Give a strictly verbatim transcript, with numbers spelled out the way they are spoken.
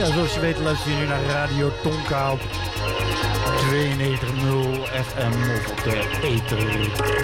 zoals je weet luister je nu naar Radio Tonka op tweeënnegentig komma nul F M of op de ether.